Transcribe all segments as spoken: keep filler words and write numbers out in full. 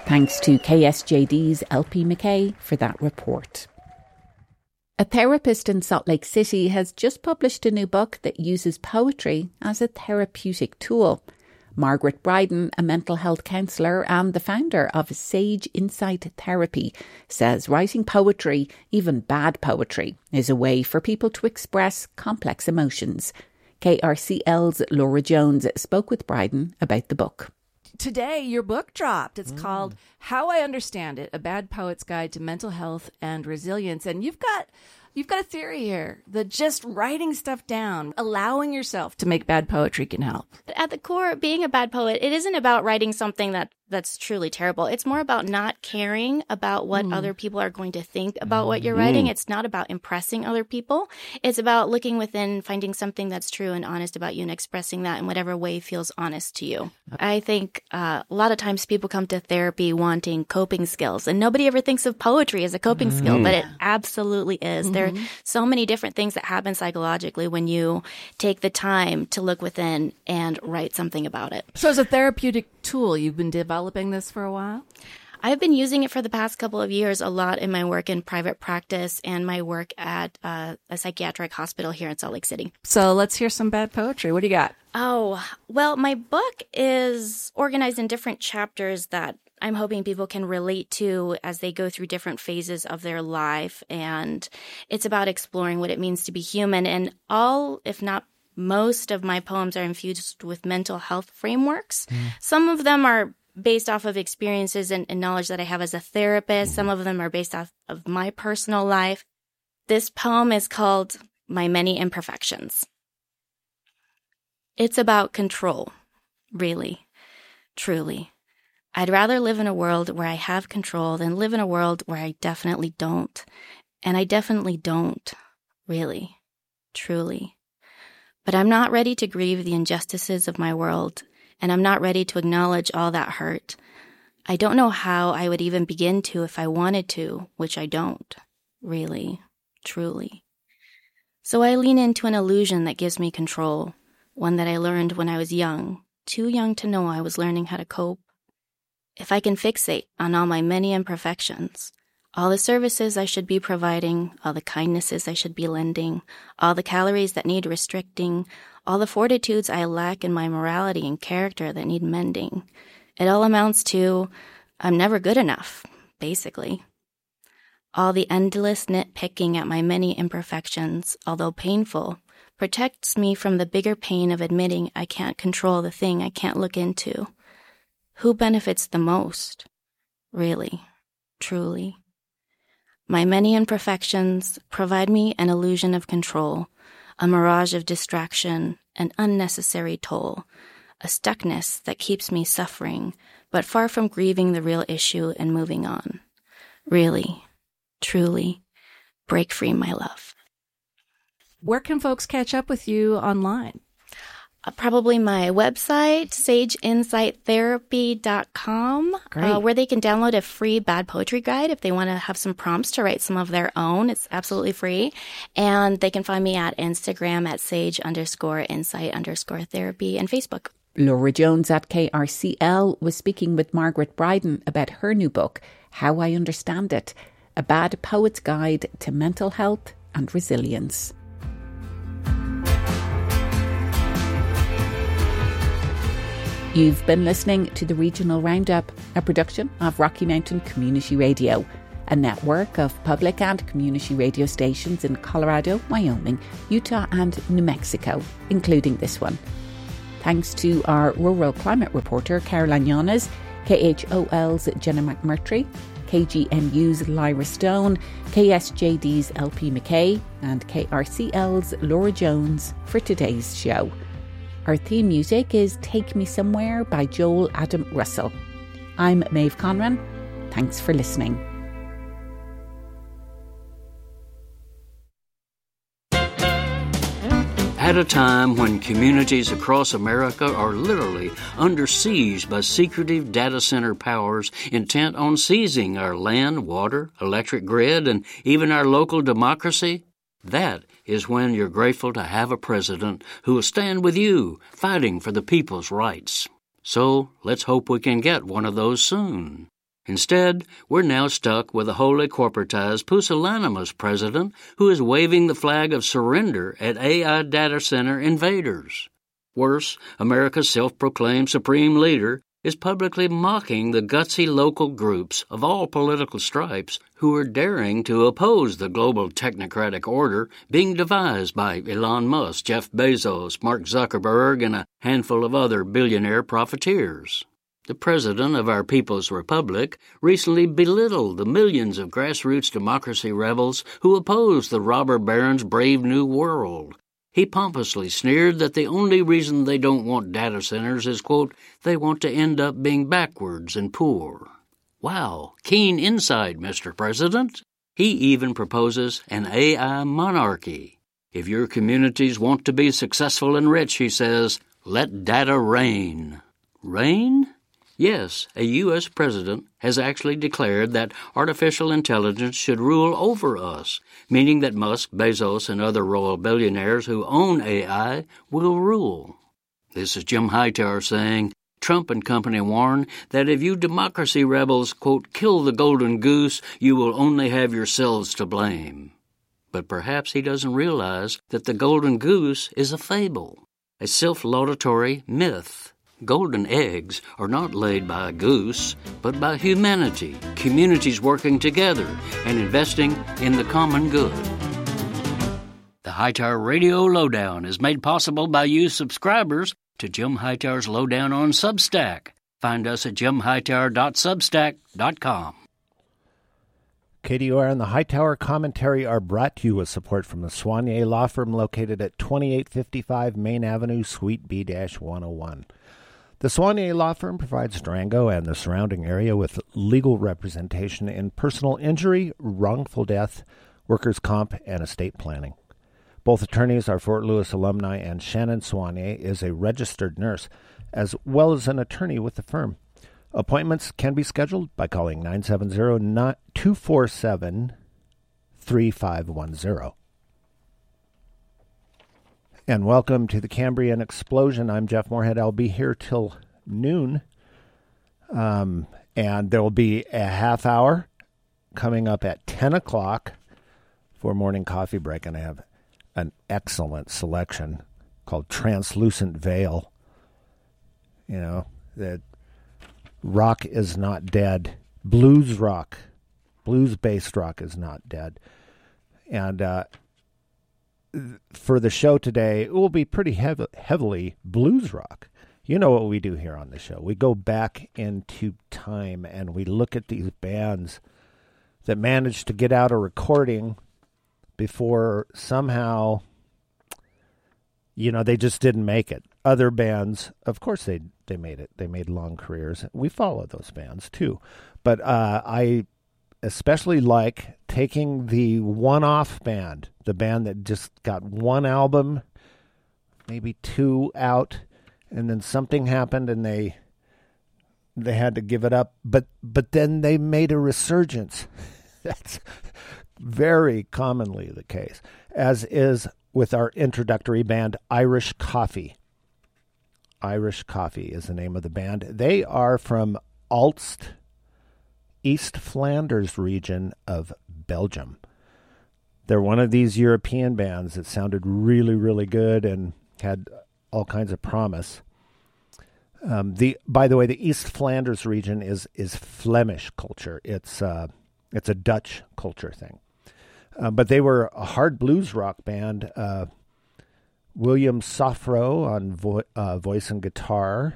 Thanks to K S J D's L P McKay for that report. A therapist in Salt Lake City has just published a new book that uses poetry as a therapeutic tool. Margaret Bryden, a mental health counsellor and the founder of Sage Insight Therapy, says writing poetry, even bad poetry, is a way for people to express complex emotions. K R C L's Laura Jones spoke with Bryden about the book. Today, your book dropped. It's Mm. called How I Understand It, A Bad Poet's Guide to Mental Health and Resilience. And you've got you've got a theory here that just writing stuff down, allowing yourself to make bad poetry can help. At the core, being a bad poet, it isn't about writing something that that's truly terrible. It's more about not caring about what mm. other people are going to think about what you're mm. writing. It's not about impressing other people. It's about looking within, finding something that's true and honest about you and expressing that in whatever way feels honest to you. I think uh, a lot of times people come to therapy wanting coping skills, and nobody ever thinks of poetry as a coping mm. skill, but it absolutely is. Mm-hmm. There are so many different things that happen psychologically when you take the time to look within and write something about it. So as a therapeutic tool, you've been developing this for a while? I've been using it for the past couple of years a lot in my work in private practice and my work at uh, a psychiatric hospital here in Salt Lake City. So let's hear some bad poetry. What do you got? Oh, well, my book is organized in different chapters that I'm hoping people can relate to as they go through different phases of their life. And it's about exploring what it means to be human. And all, if not most of my poems are infused with mental health frameworks. Mm. Some of them are based off of experiences and, and knowledge that I have as a therapist. Mm. Some of them are based off of my personal life. This poem is called My Many Imperfections. It's about control, really, truly. I'd rather live in a world where I have control than live in a world where I definitely don't. And I definitely don't, really, truly. But I'm not ready to grieve the injustices of my world, and I'm not ready to acknowledge all that hurt. I don't know how I would even begin to if I wanted to, which I don't, really, truly. So I lean into an illusion that gives me control, one that I learned when I was young, too young to know I was learning how to cope. If I can fixate on all my many imperfections, all the services I should be providing, all the kindnesses I should be lending, all the calories that need restricting, all the fortitudes I lack in my morality and character that need mending. It all amounts to, I'm never good enough, basically. All the endless nitpicking at my many imperfections, although painful, protects me from the bigger pain of admitting I can't control the thing I can't look into. Who benefits the most? Really, truly. My many imperfections provide me an illusion of control, a mirage of distraction, an unnecessary toll, a stuckness that keeps me suffering, but far from grieving the real issue and moving on. Really, truly, break free, my love. Where can folks catch up with you online? Uh, probably my website, sage insight therapy dot com, uh, where they can download a free bad poetry guide if they want to have some prompts to write some of their own. It's absolutely free. And they can find me at Instagram at sage underscore insight underscore therapy and Facebook. Laura Jones at K R C L was speaking with Margaret Bryden about her new book, How I Understand It, A Bad Poet's Guide to Mental Health and Resilience. You've been listening to the Regional Roundup, a production of Rocky Mountain Community Radio, a network of public and community radio stations in Colorado, Wyoming, Utah and New Mexico, including this one. Thanks to our rural climate reporter, Caroline Yanes, K H O L's Jenna McMurtry, K G N U's Lyra Stone, K S J D's L P McKay and K R C L's Laura Jones for today's show. Our theme music is Take Me Somewhere by Joel Adam Russell. I'm Maeve Conran. Thanks for listening. At a time when communities across America are literally under siege by secretive data center powers intent on seizing our land, water, electric grid, and even our local democracy, that is when you're grateful to have a president who will stand with you, fighting for the people's rights. So let's hope we can get one of those soon. Instead, we're now stuck with a wholly corporatized, pusillanimous president who is waving the flag of surrender at A I data center invaders. Worse, America's self-proclaimed supreme leader is publicly mocking the gutsy local groups of all political stripes who are daring to oppose the global technocratic order being devised by Elon Musk, Jeff Bezos, Mark Zuckerberg, and a handful of other billionaire profiteers. The president of our People's Republic recently belittled the millions of grassroots democracy rebels who opposed the robber baron's brave new world. He pompously sneered that the only reason they don't want data centers is, quote, they want to end up being backwards and poor. Wow, keen insight, Mister President. He even proposes an A I monarchy. If your communities want to be successful and rich, he says, let data reign. Reign? Yes, a U S president has actually declared that artificial intelligence should rule over us, meaning that Musk, Bezos, and other royal billionaires who own A I will rule. This is Jim Hightower saying, Trump and company warn that if you democracy rebels, quote, kill the golden goose, you will only have yourselves to blame. But perhaps he doesn't realize that the golden goose is a fable, a self-laudatory myth. Golden eggs are not laid by a goose, but by humanity, communities working together and investing in the common good. The Hightower Radio Lowdown is made possible by you subscribers to Jim Hightower's Lowdown on Substack. Find us at jim hightower dot substack dot com. K D O R and the Hightower Commentary are brought to you with support from the Soignier Law Firm located at twenty-eight fifty-five Main Avenue, Suite B one oh one. The Soignier Law Firm provides Durango and the surrounding area with legal representation in personal injury, wrongful death, workers' comp, and estate planning. Both attorneys are Fort Lewis alumni, and Shannon Soignier is a registered nurse, as well as an attorney with the firm. Appointments can be scheduled by calling nine seven zero, two four seven, three five one zero. And welcome to the Cambrian Explosion. I'm Jeff Moorhead. I'll be here till noon. Um, and there will be a half hour coming up at ten o'clock for morning coffee break. And I have an excellent selection called Translucent Veil. You know, that rock is not dead. Blues rock, blues-based rock is not dead. And, uh, for the show today, it will be pretty heavy, heavily blues rock. You know what we do here on the show. We go back into time and we look at these bands that managed to get out a recording before somehow, you know, they just didn't make it. Other bands, of course, they they made it. They made long careers. We follow those bands too. But uh, I especially like taking the one-off band, the band that just got one album, maybe two out, and then something happened and they they had to give it up. But but then they made a resurgence. That's very commonly the case, as is with our introductory band, Irish Coffee. Irish Coffee is the name of the band. They are from Aalst, East Flanders region of Belgium. They're one of these European bands that sounded really, really good and had all kinds of promise. Um, the by the way, the East Flanders region is is Flemish culture. It's uh, it's a Dutch culture thing. Uh, but they were a hard blues rock band. Uh, William Sofro on vo- uh, voice and guitar.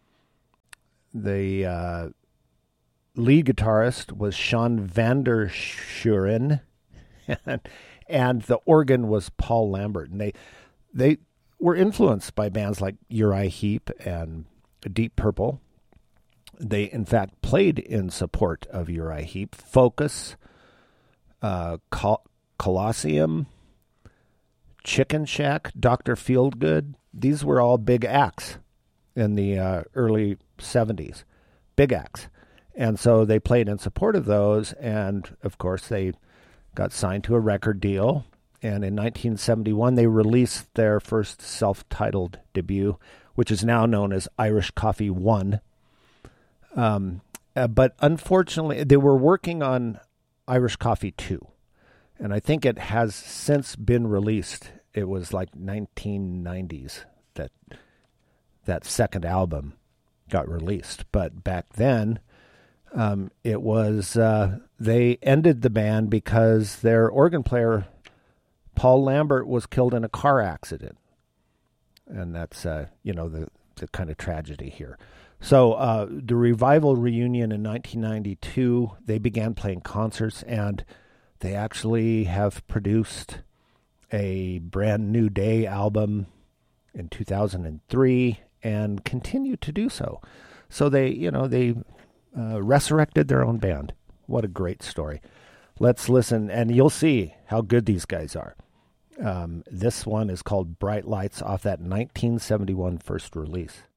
The uh, lead guitarist was Sean van der Schuren, and, and the organ was Paul Lambert. And they they were influenced by bands like Uriah Heep and Deep Purple. They, in fact, played in support of Uriah Heep. Focus, uh, Col- Colosseum, Chicken Shack, Doctor Feelgood. These were all big acts in the uh, early seventies. Big acts. And so they played in support of those, and, of course, they got signed to a record deal. And in nineteen seventy-one, they released their first self-titled debut, which is now known as Irish Coffee One. Um, uh, but unfortunately, they were working on Irish Coffee two, and I think it has since been released. It was like nineteen nineties that that second album got released. But back then, um, it was uh, they ended the band because their organ player, Paul Lambert, was killed in a car accident. And that's, uh, you know, the, the kind of tragedy here. So uh, the Revival reunion in nineteen ninety-two, they began playing concerts, and they actually have produced a Brand New Day album in two thousand three and continue to do so. So they, you know, they uh, resurrected their own band. What a great story. Let's listen, and you'll see how good these guys are. Um, this one is called Bright Lights off that nineteen seventy-one first release.